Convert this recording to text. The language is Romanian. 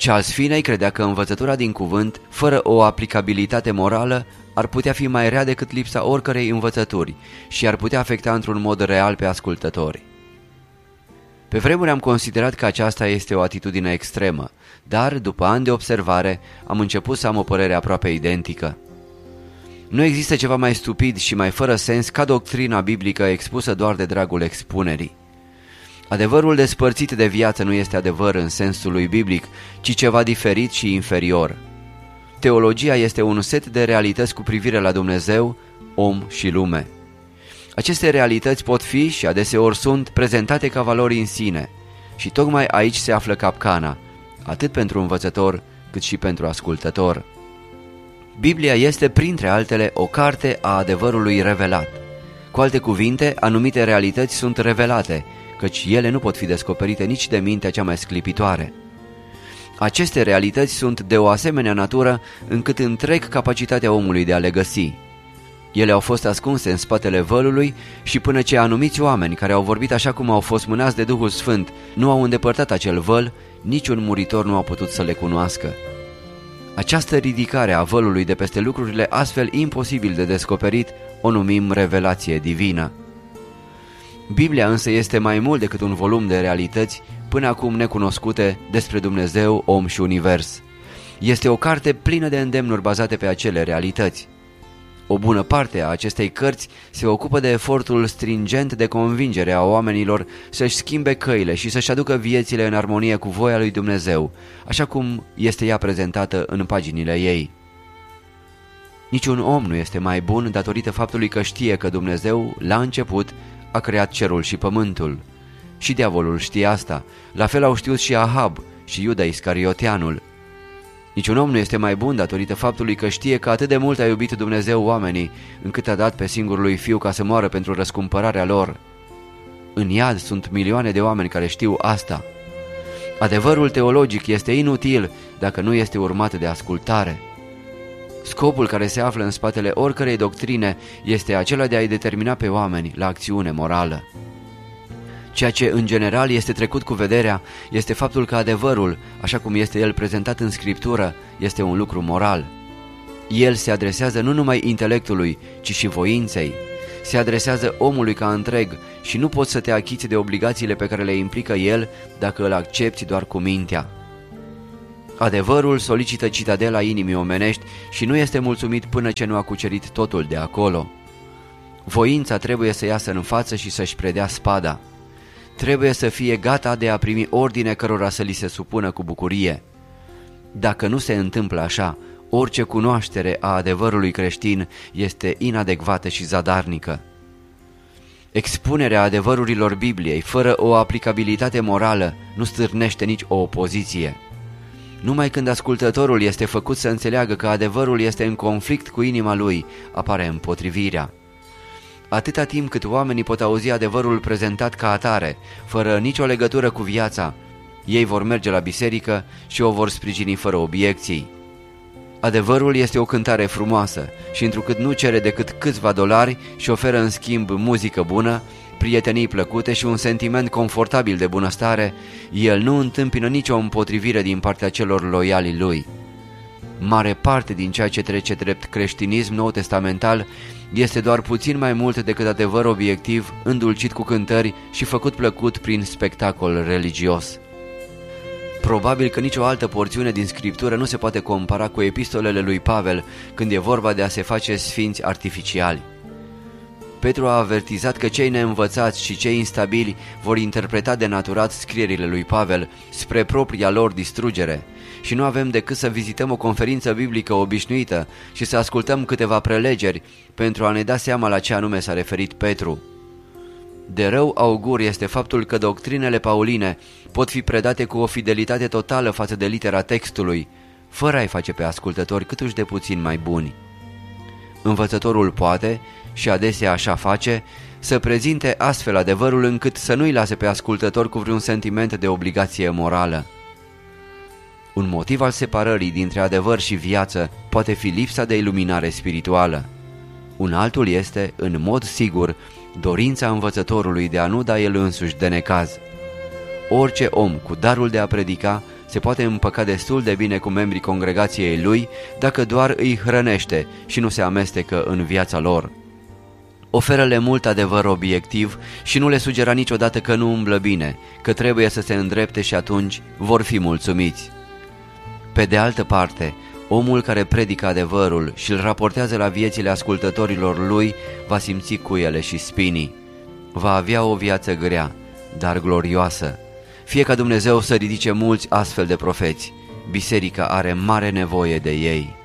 Charles Finney credea că învățătura din cuvânt, fără o aplicabilitate morală, ar putea fi mai rea decât lipsa oricărei învățături și ar putea afecta într-un mod real pe ascultători. Pe vremuri am considerat că aceasta este o atitudine extremă, dar, după ani de observare, am început să am o părere aproape identică. Nu există ceva mai stupid și mai fără sens ca doctrina biblică expusă doar de dragul expunerii. Adevărul despărțit de viață nu este adevăr în sensul lui biblic, ci ceva diferit și inferior. Teologia este un set de realități cu privire la Dumnezeu, om și lume. Aceste realități pot fi și adeseori sunt prezentate ca valori în sine și tocmai aici se află capcana, atât pentru învățător cât și pentru ascultător. Biblia este, printre altele, o carte a adevărului revelat. Cu alte cuvinte, anumite realități sunt revelate, căci ele nu pot fi descoperite nici de mintea cea mai sclipitoare. Aceste realități sunt de o asemenea natură încât întreg capacitatea omului de a le găsi. Ele au fost ascunse în spatele vălului și până ce anumiți oameni care au vorbit așa cum au fost mânați de Duhul Sfânt nu au îndepărtat acel văl, niciun muritor nu a putut să le cunoască. Această ridicare a vălului de peste lucrurile astfel imposibil de descoperit o numim revelație divină. Biblia însă este mai mult decât un volum de realități până acum necunoscute despre Dumnezeu, om și univers. Este o carte plină de îndemnuri bazate pe acele realități. O bună parte a acestei cărți se ocupă de efortul stringent de convingere a oamenilor să-și schimbe căile și să-și aducă viețile în armonie cu voia lui Dumnezeu, așa cum este ea prezentată în paginile ei. Niciun om nu este mai bun datorită faptului că știe că Dumnezeu, la început, a creat cerul și pământul. Și diavolul știe asta, la fel au știut și Ahab și Iuda Iscarioteanul. Niciun om nu este mai bun datorită faptului că știe că atât de mult a iubit Dumnezeu oamenii, încât a dat pe singurul lui Fiu ca să moară pentru răscumpărarea lor. În iad sunt milioane de oameni care știu asta. Adevărul teologic este inutil dacă nu este urmat de ascultare. Scopul care se află în spatele oricărei doctrine este acela de a-i determina pe oameni la acțiune morală. Ceea ce în general este trecut cu vederea este faptul că adevărul, așa cum este el prezentat în Scriptură, este un lucru moral. El se adresează nu numai intelectului, ci și voinței. Se adresează omului ca întreg și nu poți să te achiți de obligațiile pe care le implică el dacă îl accepti doar cu mintea. Adevărul solicită citadela inimii omenești și nu este mulțumit până ce nu a cucerit totul de acolo. Voința trebuie să iasă în față și să-și predea spada. Trebuie să fie gata de a primi ordine cărora să li se supună cu bucurie. Dacă nu se întâmplă așa, orice cunoaștere a adevărului creștin este inadecvată și zadarnică. Expunerea adevărurilor Bibliei fără o aplicabilitate morală nu stârnește nici o opoziție. Numai când ascultătorul este făcut să înțeleagă că adevărul este în conflict cu inima lui, apare împotrivirea. Atâta timp cât oamenii pot auzi adevărul prezentat ca atare, fără nicio legătură cu viața, ei vor merge la biserică și o vor sprijini fără obiecții. Adevărul este o cântare frumoasă și întrucât nu cere decât câțiva dolari și oferă în schimb muzică bună, prietenii plăcute și un sentiment confortabil de bunăstare, el nu întâmpină nicio împotrivire din partea celor loiali lui. Mare parte din ceea ce trece drept creștinism nou-testamental este doar puțin mai mult decât adevăr obiectiv, îndulcit cu cântări și făcut plăcut prin spectacol religios. Probabil că nicio altă porțiune din Scriptură nu se poate compara cu epistolele lui Pavel când e vorba de a se face sfinți artificiali. Petru a avertizat că cei neînvățați și cei instabili vor interpreta denaturat scrierile lui Pavel spre propria lor distrugere și nu avem decât să vizităm o conferință biblică obișnuită și să ascultăm câteva prelegeri pentru a ne da seama la ce anume s-a referit Petru. De rău augur este faptul că doctrinele pauline pot fi predate cu o fidelitate totală față de litera textului, fără a-i face pe ascultători câtuși de puțin mai buni. Învățătorul poate, și adesea așa face, să prezinte astfel adevărul încât să nu-i lase pe ascultător cu vreun sentiment de obligație morală. Un motiv al separării dintre adevăr și viață poate fi lipsa de iluminare spirituală. Un altul este, în mod sigur, dorința învățătorului de a nu da el însuși de necaz. Orice om cu darul de a predica Se poate împăca destul de bine cu membrii congregației lui dacă doar îi hrănește și nu se amestecă în viața lor. Oferă-le mult adevăr obiectiv și nu le sugera niciodată că nu umblă bine, că trebuie să se îndrepte și atunci vor fi mulțumiți. Pe de altă parte, omul care predică adevărul și îl raportează la viețile ascultătorilor lui va simți cuiele și spinii. Va avea o viață grea, dar glorioasă. Fie ca Dumnezeu să ridice mulți astfel de profeți. Biserica are mare nevoie de ei.